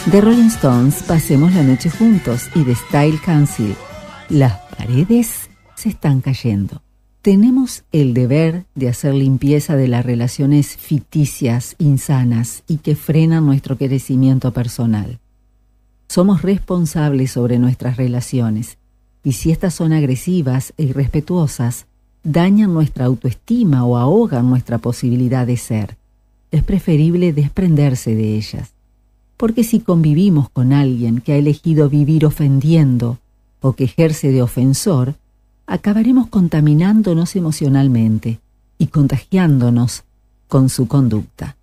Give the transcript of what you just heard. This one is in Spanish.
De Rolling Stones, Pasemos la noche juntos, y de Style Council, Las paredes se están cayendo. Tenemos el deber de hacer limpieza de las relaciones ficticias, insanas y que frenan nuestro crecimiento personal. Somos responsables sobre nuestras relaciones, y si estas son agresivas e irrespetuosas, dañan nuestra autoestima o ahogan nuestra posibilidad de ser. Es preferible desprenderse de ellas. Porque si convivimos con alguien que ha elegido vivir ofendiendo o que ejerce de ofensor, acabaremos contaminándonos emocionalmente y contagiándonos con su conducta.